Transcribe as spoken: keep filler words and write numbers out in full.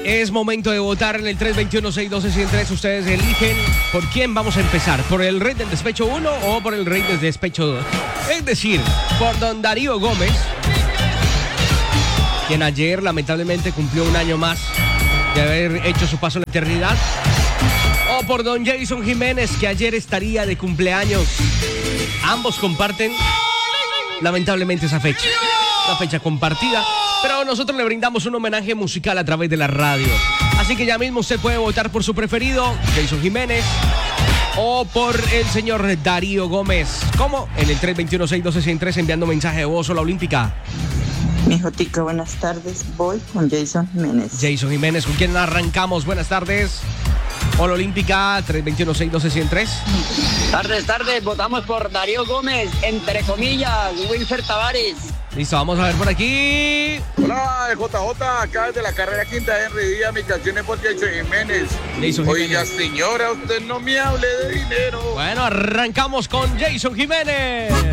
Es momento de votar en el tres dos uno, seis uno dos, uno tres. Ustedes eligen por quién vamos a empezar. ¿Por el Rey del Despecho uno o por el Rey del Despecho dos? Es decir, por don Darío Gómez, quien ayer lamentablemente cumplió un año más de haber hecho su paso en la eternidad. O por don Jason Jiménez, que ayer estaría de cumpleaños. Ambos comparten lamentablemente esa fecha. Una fecha compartida, pero nosotros le brindamos un homenaje musical a través de la radio. Así que ya mismo usted puede votar por su preferido, Jason Jiménez, o por el señor Darío Gómez. ¿Cómo? En el tres dos uno, seis uno dos, uno tres, enviando mensaje de voz a la Olímpica. Mi Jotica, buenas tardes. Voy con Jason Jiménez. Jason Jiménez, ¿con quién arrancamos? Buenas tardes. Hola Olímpica, tres dos uno, seis uno dos, uno tres. Tardes, tardes, votamos por Darío Gómez, entre comillas, Wilfer Tavares. Listo, vamos a ver por aquí. Hola, J J, acá desde la carrera quinta de Henry Díaz, mi canción es por Jason Jiménez. Jason Oiga, Jiménez. señora, usted no me hable de dinero. Bueno, arrancamos con Jason Jiménez.